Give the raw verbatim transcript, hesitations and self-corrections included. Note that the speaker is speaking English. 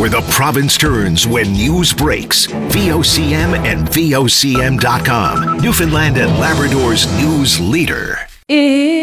where the province turns when news breaks. V O C M and V O C M dot com, Newfoundland and Labrador's news leader. It